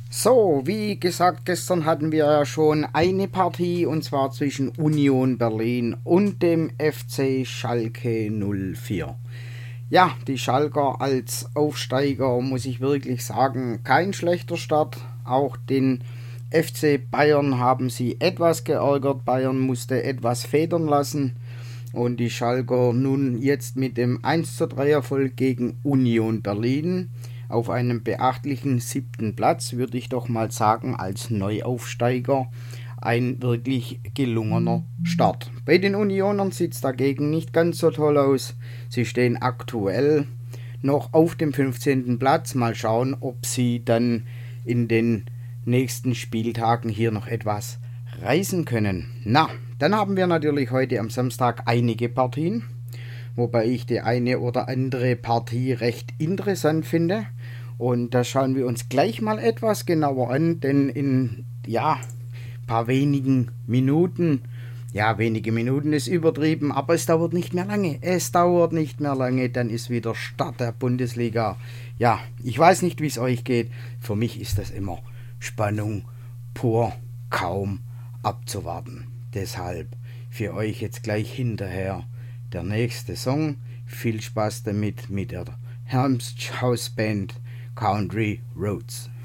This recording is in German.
So, wie gesagt, gestern hatten wir ja schon eine Partie und zwar zwischen Union Berlin und dem FC Schalke 04. Ja, die Schalker als Aufsteiger muss ich wirklich sagen, kein schlechter Start. Auch den FC Bayern haben sie etwas geärgert. Bayern musste etwas federn lassen. Und die Schalker nun jetzt mit dem 1:3 Erfolg gegen Union Berlin auf einem beachtlichen 7. Platz, würde ich doch mal sagen, als Neuaufsteiger ein wirklich gelungener Start. Bei den Unionern sieht es dagegen nicht ganz so toll aus. Sie stehen aktuell noch auf dem 15. Platz. Mal schauen, ob sie dann in den nächsten Spieltagen hier noch etwas reißen können. Na, dann haben wir natürlich heute am Samstag einige Partien, wobei ich die eine oder andere Partie recht interessant finde. Und das schauen wir uns gleich mal etwas genauer an, denn in paar wenigen Minuten, ja, wenige Minuten ist übertrieben, aber es dauert nicht mehr lange. Es dauert nicht mehr lange, dann ist wieder Start der Bundesliga. Ja, ich weiß nicht, wie es euch geht. Für mich ist das immer Spannung pur, kaum abzuwarten. Deshalb für euch jetzt gleich hinterher der nächste Song. Viel Spaß damit mit der Helms House Band Country Roads.